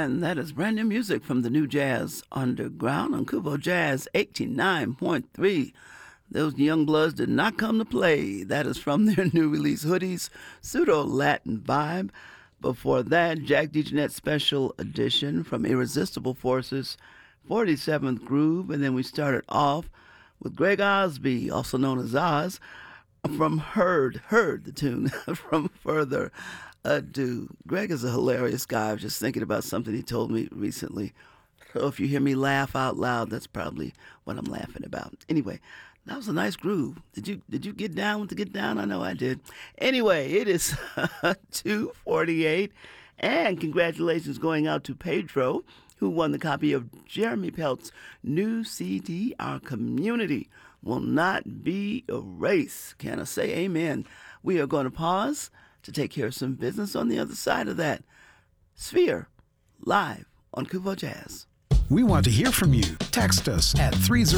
And that is brand new music from the New Jazz Underground on Kuvo Jazz 89.3. Those young bloods did not come to play. That is from their new release, Hoodies, Pseudo-Latin Vibe. Before that, Jack DeJohnette Special Edition from Irresistible Forces, 47th Groove. And then we started off with Greg Osby, also known as Oz, from Heard the tune from Further Ado. Greg is a hilarious guy. I was just thinking about something he told me recently. So if you hear me laugh out loud, that's probably what I'm laughing about. Anyway, that was a nice groove. Did you get down with the get down? I know I did. Anyway, it is 2:48, and congratulations going out to Pedro, who won the copy of Jeremy Pelt's new CD, Our Community Will Not Be Erased. Can I say amen? We are going to pause to take care of some business on the other side of that. Sphere, live on Kuvo Jazz. We want to hear from you. Text us at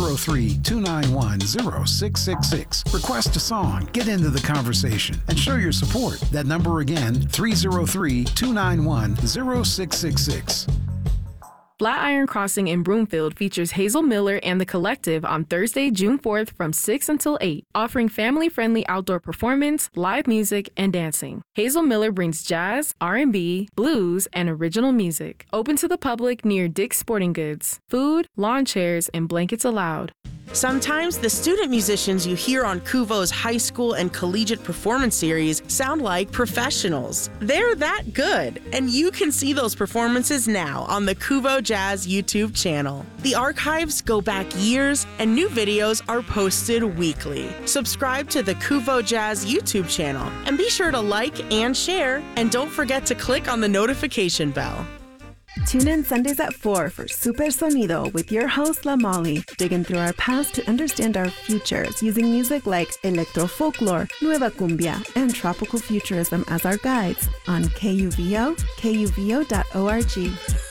303-291-0666. Request a song, get into the conversation, and show your support. That number again, 303-291-0666. Flatiron Crossing in Broomfield features Hazel Miller and The Collective on Thursday, June 4th from 6 until 8, offering family-friendly outdoor performance, live music, and dancing. Hazel Miller brings jazz, R&B, blues, and original music. Open to the public near Dick's Sporting Goods. Food, lawn chairs, and blankets allowed. Sometimes the student musicians you hear on Kuvo's high school and collegiate performance series sound like professionals. They're that good, and you can see those performances now on the Kuvo Jazz YouTube channel. The archives go back years, and new videos are posted weekly. Subscribe to the Kuvo Jazz YouTube channel, and be sure to like and share, and don't forget to click on the notification bell. Tune in Sundays at 4 for Super Sonido with your host, La Molly, digging through our past to understand our futures using music like electro folklore, nueva cumbia, and tropical futurism as our guides on KUVO, kuvo.org.